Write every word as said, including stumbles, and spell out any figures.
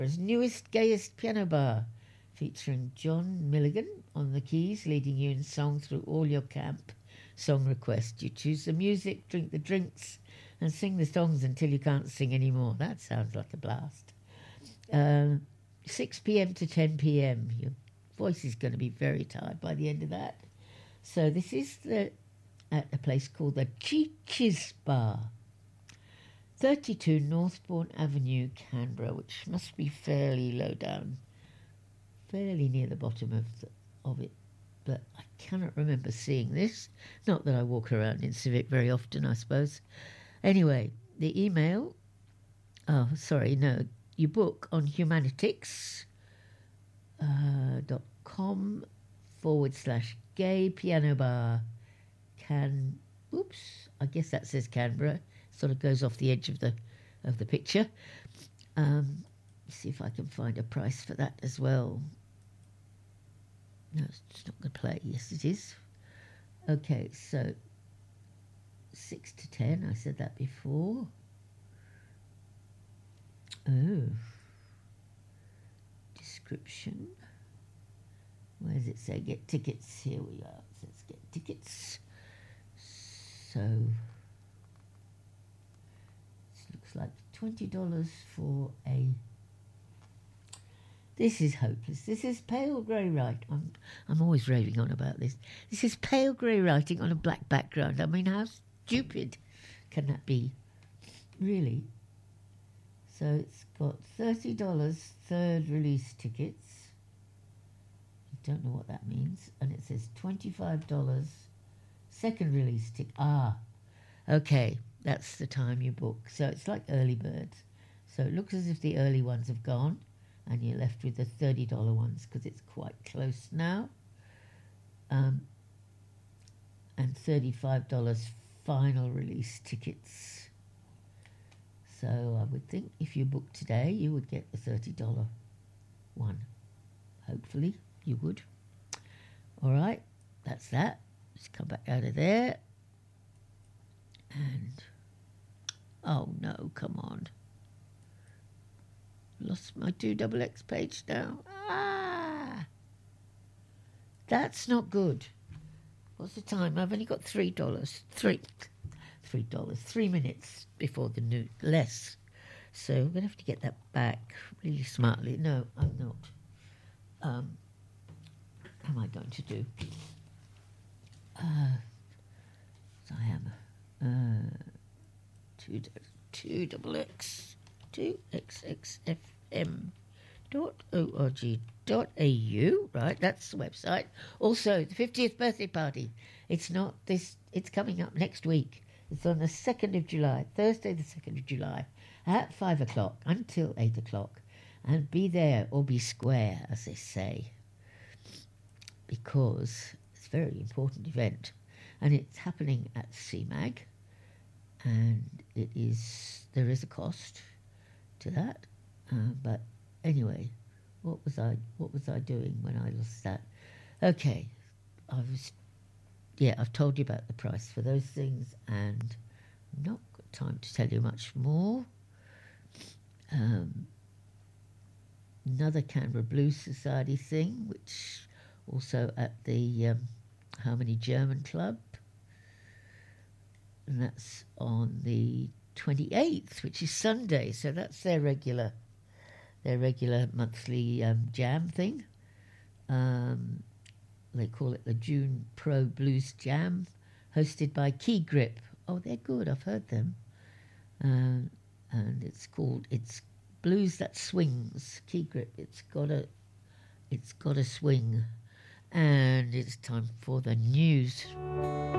Canberra's newest, gayest piano bar, featuring John Milligan on the keys, leading you in song through all your camp song requests. You choose the music, drink the drinks, and sing the songs until you can't sing anymore. That sounds like a blast. Uh, six p.m. to ten p.m. Your voice is going to be very tired by the end of that. So this is the at a place called the Chi-Chi's Bar, thirty-two Northbourne Avenue, Canberra, which must be fairly low down, fairly near the bottom of the, of it. But I cannot remember seeing this. Not that I walk around in Civic very often, I suppose. Anyway, the email. Oh, sorry, no. You book on humanitics uh, dot com forward slash gay piano bar. Can oops, I guess that says Canberra. Sort of goes off the edge of the of the picture. Um, see if I can find a price for that as well. No, it's not going to play. Yes, it is. Okay, so six to ten. I said that before. Oh, description. Where does it say get tickets? Here we are. Let's get tickets. So this looks like twenty dollars for a. This is hopeless. This is pale grey writing. I'm, I'm always raving on about this. This is pale grey writing on a black background. I mean, how stupid can that be? Really? So it's got thirty dollars third release tickets. I don't know what that means. And it says twenty-five dollars second release ticket. Ah, okay. That's the time you book. So it's like early birds. So it looks as if the early ones have gone, and you're left with the thirty dollars ones because it's quite close now. Um, and thirty-five dollars final release tickets. So I would think if you book today, you would get the thirty dollars one. Hopefully you would. All right, that's that. Let's come back out of there. And, oh no, come on. Lost my two double X page now. Ah, that's not good. What's the time? I've only got three dollars. Three, three dollars. Three minutes before the new less. So I'm going to have to get that back really smartly. No, I'm not. Um, what am I going to do? Uh, so I am. Uh, two, two double X. two x x f m dot org dot a u, right, that's the website. Also, the fiftieth birthday party, it's not this, it's coming up next week. It's on the second of July, Thursday the second of July, at five o'clock until eight o'clock. And be there or be square, as they say, because it's a very important event. And it's happening at C MAG, and it is, there is a cost to that, uh, but anyway, what was I what was I doing when I lost that? Okay, I was yeah I've told you about the price for those things, and not got time to tell you much more. Um, another Canberra Blues Society thing, which also at the um, Harmony German Club, and that's on the twenty-eighth, which is Sunday, so that's their regular their regular monthly um, jam thing. Um, they call it the June Pro Blues Jam, hosted by Key Grip. Oh, they're good, I've heard them. Um, and it's called, it's Blues That Swings, Key Grip. It's got a, it's got a swing. And it's time for the news.